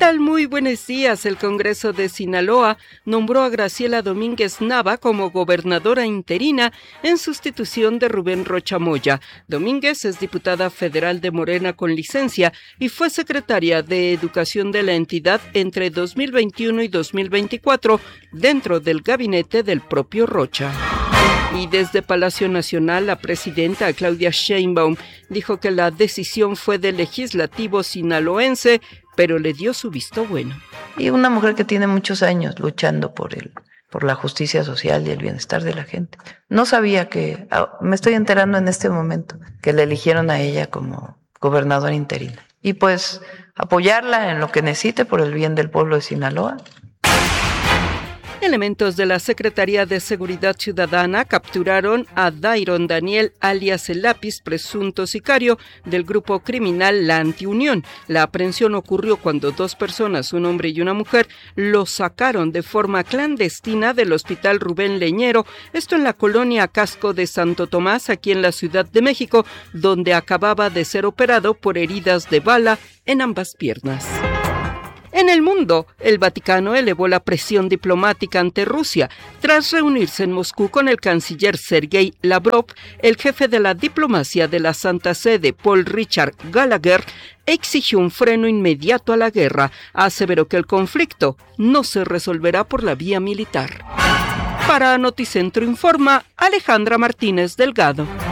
tal? Muy buenos días. El Congreso de Sinaloa nombró a Graciela Domínguez Nava como gobernadora interina en sustitución de Rubén Rocha Moya. Domínguez es diputada federal de Morena con licencia y fue secretaria de Educación de la entidad entre 2021 y 2024 dentro del gabinete del propio Rocha. Y desde Palacio Nacional, la presidenta Claudia Sheinbaum dijo que la decisión fue del legislativo sinaloense, pero le dio su visto bueno. Y una mujer que tiene muchos años luchando por la justicia social y el bienestar de la gente. No sabía me estoy enterando en este momento, que le eligieron a ella como gobernadora interina. Y pues apoyarla en lo que necesite por el bien del pueblo de Sinaloa. Elementos de la Secretaría de Seguridad Ciudadana capturaron a Dairon Daniel, alias El Lápiz, presunto sicario del grupo criminal La Antiunión. La aprehensión ocurrió cuando dos personas, un hombre y una mujer, lo sacaron de forma clandestina del Hospital Rubén Leñero, esto en la colonia Casco de Santo Tomás, aquí en la Ciudad de México, donde acababa de ser operado por heridas de bala en ambas piernas. En el mundo, el Vaticano elevó la presión diplomática ante Rusia. Tras reunirse en Moscú con el canciller Sergei Lavrov, el jefe de la diplomacia de la Santa Sede, Paul Richard Gallagher, exigió un freno inmediato a la guerra. Aseveró que el conflicto no se resolverá por la vía militar. Para Noticentro Informa, Alejandra Martínez Delgado.